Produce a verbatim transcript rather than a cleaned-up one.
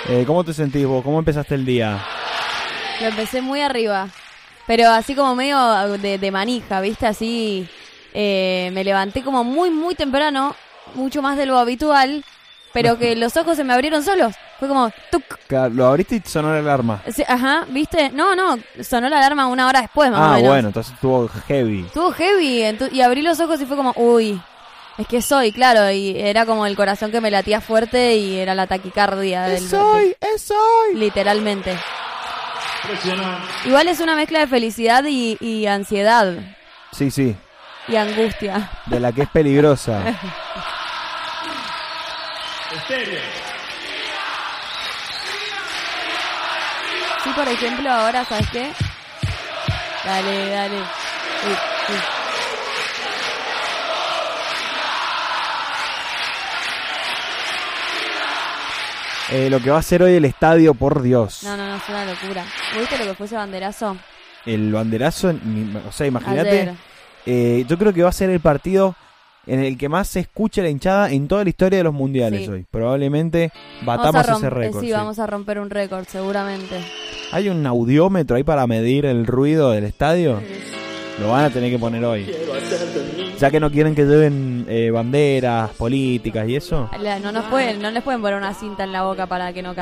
Eh, ¿Cómo te sentís vos? ¿Cómo empezaste el día? Lo empecé muy arriba, pero así como medio de, de manija, ¿viste? Así eh, me levanté como muy, muy temprano, mucho más de lo habitual, pero que los ojos se me abrieron solos. Fue como, tuc. Claro, lo abriste y sonó la alarma. Sí, ajá, ¿viste? No, no, sonó la alarma una hora después, más Ah, o menos. bueno, entonces estuvo heavy. Estuvo heavy, ento- y abrí los ojos y fue como, uy, es que soy, claro, y era como el corazón que me latía fuerte y era la taquicardia del... ¡Es hoy! ¡Es hoy! Literalmente. Igual es una mezcla de felicidad y, y ansiedad Sí, sí, y angustia. de la que es peligrosa. Sí, por ejemplo, ahora, ¿sabes qué? Dale, dale. Uy, uy. Eh, lo que va a ser hoy el estadio, por Dios. No, no, no, es una locura. ¿Viste lo que fue ese banderazo? El banderazo, ni- o sea, imagínate. Ayer. Eh, yo creo que va a ser el partido en el que más se escuche la hinchada en toda la historia de los mundiales Sí. hoy. Probablemente Vamos batamos a romp- ese récord. Sí, sí. vamos a romper un récord, seguramente. ¿Hay un audiómetro ahí para medir el ruido del estadio? Lo van a tener que poner hoy. Ya que no quieren que lleven eh, banderas políticas y eso. La- No nos pueden, no les pueden poner una cinta en la boca para que no